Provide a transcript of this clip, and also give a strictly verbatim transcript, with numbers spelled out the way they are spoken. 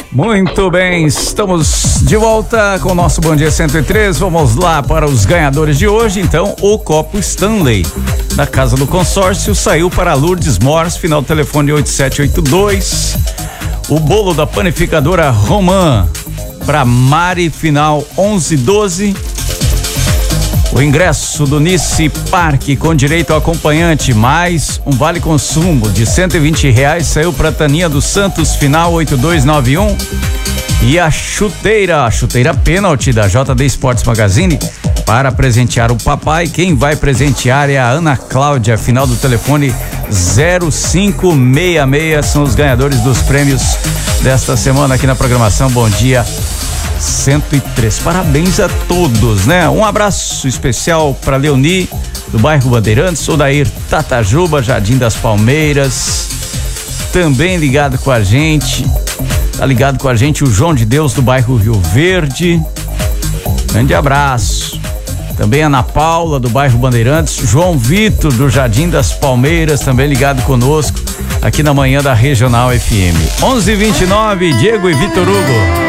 Muito bem, estamos de volta com o nosso Bom Dia cento e três. Vamos lá para os ganhadores de hoje. Então, o copo Stanley da Casa do Consórcio saiu para Lourdes Mors, final do telefone oito sete oito dois. O bolo da panificadora Romã para Mari, final onze doze. O ingresso do Nice Parque com direito ao acompanhante mais um vale consumo de cento e vinte reais saiu para Taninha dos Santos, final oito dois nove um. E a chuteira, a chuteira pênalti da J D Sports Magazine para presentear o papai. Quem vai presentear é a Ana Cláudia, final do telefone zero cinco seis seis. São os ganhadores dos prêmios desta semana aqui na programação Bom Dia cento e três. Parabéns a todos, né? Um abraço especial para Leoni, do bairro Bandeirantes, Odair Tatajuba, Jardim das Palmeiras, também ligado com a gente, tá ligado com a gente o João de Deus, do bairro Rio Verde, grande abraço. Também Ana Paula, do bairro Bandeirantes, João Vitor, do Jardim das Palmeiras, também ligado conosco aqui na manhã da Regional F M. onze e vinte e nove, Diego e Vitor Hugo.